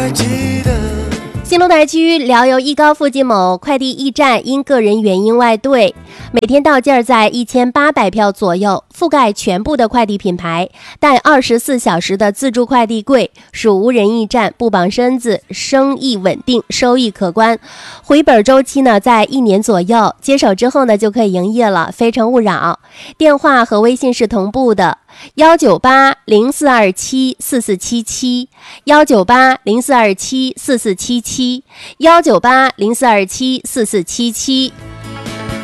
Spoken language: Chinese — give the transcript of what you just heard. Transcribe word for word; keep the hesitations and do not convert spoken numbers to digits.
记得。 新鹿台区辽油一高附近某快递驿站因个人原因外兑，每天到件在一千八百票左右，覆盖全部的快递品牌，但二十四小时的自助快递柜，属无人驿站，不绑身子，生意稳定，收益可观。回本周期呢在一年左右，接手之后呢就可以营业了，非诚勿扰。电话和微信是同步的。幺九八零四二七四四七七，幺九八零四二七四四七七，幺九八零四二七四四七七。